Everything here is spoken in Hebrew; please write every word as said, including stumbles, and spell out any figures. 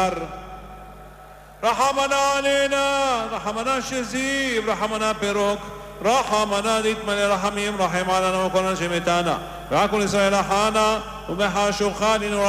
רחמנה עלינה, רחמנה שזיב, רחמנה פירוק, רחמנה דתמלא רחמים, רחם עלינו וכל אנשי מתנה, ועל כל ישראל אחנה, ובחשוכה ננורא